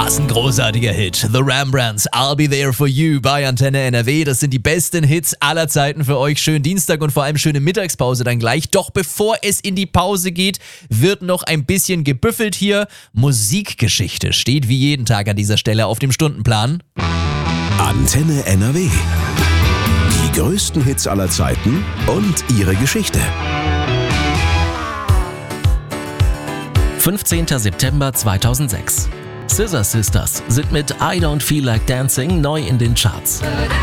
Was ein großartiger Hit. The Rembrandts, I'll Be There For You bei Antenne NRW. Das sind die besten Hits aller Zeiten für euch. Schönen Dienstag und vor allem schöne Mittagspause dann gleich. Doch bevor es in die Pause geht, wird noch ein bisschen gebüffelt hier. Musikgeschichte steht wie jeden Tag an dieser Stelle auf dem Stundenplan. Antenne NRW. Die größten Hits aller Zeiten und ihre Geschichte. 15. September 2006. Scissor Sisters sind mit I Don't Feel Like Dancing neu in den Charts.